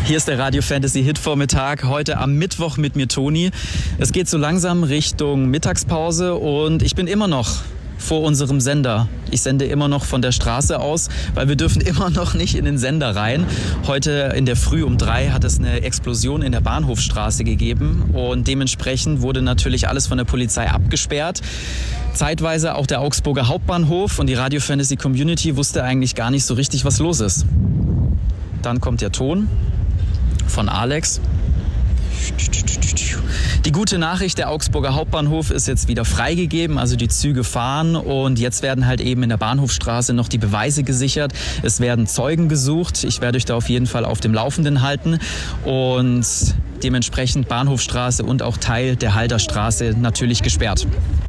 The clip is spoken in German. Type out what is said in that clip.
Hier ist der Radio Fantasy Hit Vormittag, heute am Mittwoch mit mir Toni. Es geht so langsam Richtung Mittagspause und ich bin immer noch vor unserem Sender. Ich sende immer noch von der Straße aus, weil wir dürfen immer noch nicht in den Sender rein. Heute in der Früh um 3 hat es eine Explosion in der Bahnhofstraße gegeben und dementsprechend wurde natürlich alles von der Polizei abgesperrt. Zeitweise auch der Augsburger Hauptbahnhof und die Radio Fantasy Community wusste eigentlich gar nicht so richtig, was los ist. Dann kommt der Ton von Alex. Die gute Nachricht, der Augsburger Hauptbahnhof ist jetzt wieder freigegeben, also die Züge fahren und jetzt werden halt eben in der Bahnhofstraße noch die Beweise gesichert. Es werden Zeugen gesucht. Ich werde euch da auf jeden Fall auf dem Laufenden halten und dementsprechend Bahnhofstraße und auch Teil der Halderstraße natürlich gesperrt.